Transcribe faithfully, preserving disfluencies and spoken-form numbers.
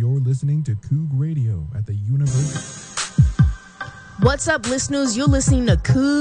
You're listening to Coog Radio at the University. What's up, listeners? You're listening to Coog